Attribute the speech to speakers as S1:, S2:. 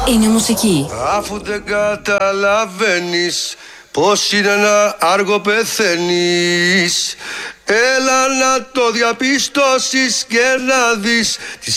S1: είναι μουσική.
S2: Αφού δεν καταλαβαίνεις πως είναι να άργο πεθαίνεις, έλα να το διαπιστώσεις και να δεις τι